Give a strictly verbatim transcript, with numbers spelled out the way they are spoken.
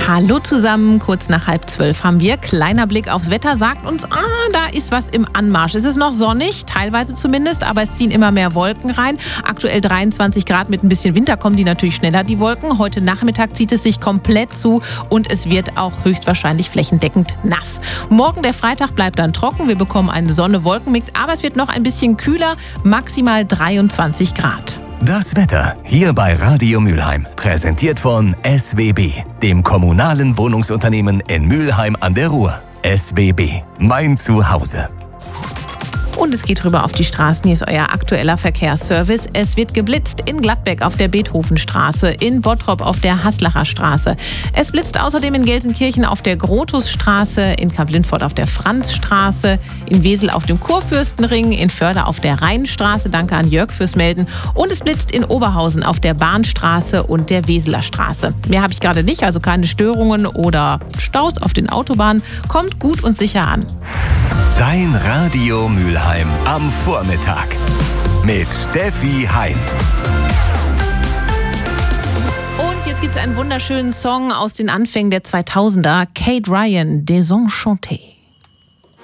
Hallo zusammen, kurz nach halb zwölf haben wir. Kleiner Blick aufs Wetter sagt uns, ah, da ist was im Anmarsch. Es ist noch sonnig, teilweise zumindest, aber es ziehen immer mehr Wolken rein. Aktuell dreiundzwanzig Grad, mit ein bisschen Winter kommen die natürlich schneller, die Wolken. Heute Nachmittag zieht es sich komplett zu und es wird auch höchstwahrscheinlich flächendeckend nass. Morgen, der Freitag, bleibt dann trocken. Wir bekommen einen Sonne-Wolken-Mix, aber es wird noch ein bisschen kühler, maximal dreiundzwanzig Grad. Das Wetter hier bei Radio Mülheim, präsentiert von S W B, dem kommunalen Wohnungsunternehmen in Mülheim an der Ruhr. S W B, mein Zuhause. Und es geht rüber auf die Straßen. Hier ist euer aktueller Verkehrsservice. Es wird geblitzt in Gladbeck auf der Beethovenstraße, in Bottrop auf der Haslacher Straße. Es blitzt außerdem in Gelsenkirchen auf der Grotusstraße, in Kamp-Lintfort auf der Franzstraße, in Wesel auf dem Kurfürstenring, in Förde auf der Rheinstraße. Danke an Jörg fürs Melden. Und es blitzt in Oberhausen auf der Bahnstraße und der Weseler Straße. Mehr habe ich gerade nicht, also keine Störungen oder Staus auf den Autobahnen. Kommt gut und sicher an. Dein Radio Mülheim am Vormittag mit Steffi Hein. Und jetzt gibt es einen wunderschönen Song aus den Anfängen der zweitausender. Kate Ryan, Désenchanté.